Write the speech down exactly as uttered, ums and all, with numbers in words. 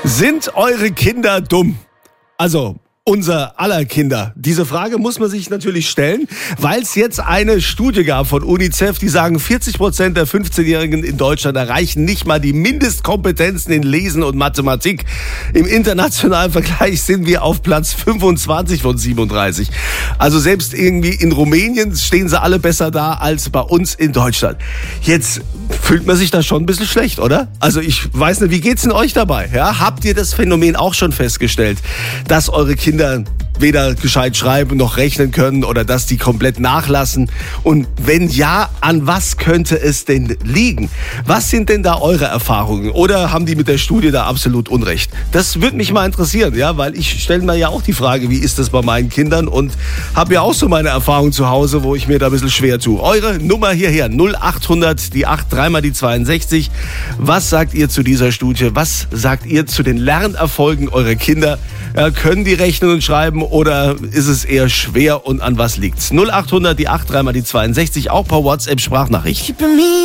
Sind eure Kinder dumm? Also unser aller Kinder. Diese Frage muss man sich natürlich stellen, weil es jetzt eine Studie gab von UNICEF, die sagen, vierzig Prozent der fünfzehnjährigen in Deutschland erreichen nicht mal die Mindestkompetenzen in Lesen und Mathematik. Im internationalen Vergleich sind wir auf Platz fünfundzwanzig von siebenunddreißig. Also selbst irgendwie in Rumänien stehen sie alle besser da als bei uns in Deutschland. Jetzt fühlt man sich da schon ein bisschen schlecht, oder? Also ich weiß nicht, wie geht's denn euch dabei? Ja, habt ihr das Phänomen auch schon festgestellt, dass eure Kinder weder gescheit schreiben noch rechnen können oder dass die komplett nachlassen? Und wenn ja, an was könnte es denn liegen? Was sind denn da eure Erfahrungen? Oder haben die mit der Studie da absolut Unrecht? Das würde mich mal interessieren, ja, weil ich stelle mir ja auch die Frage, wie ist das bei meinen Kindern, und habe ja auch so meine Erfahrungen zu Hause, wo ich mir da ein bisschen schwer tue. Eure Nummer hierher, null achthundert, die acht, dreimal die zweiundsechzig. Was sagt ihr zu dieser Studie? Was sagt ihr zu den Lernerfolgen eurer Kinder? Ja, können die rechnen und schreiben oder ist es eher schwer, und an was liegt's? null achthundert, die acht, dreimal die zweiundsechzig, auch per WhatsApp-Sprachnachricht.